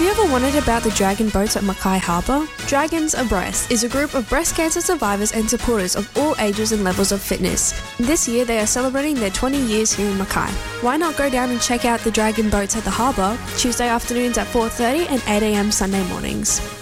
you ever wondered about the Dragon Boats at Mackay Harbour? Dragons Abreast is a group of breast cancer survivors and supporters of all ages and levels of fitness. This year they are celebrating their 20 years here in Mackay. Why not go down and check out the Dragon Boats at the harbour Tuesday afternoons at 4:30 and 8am Sunday mornings.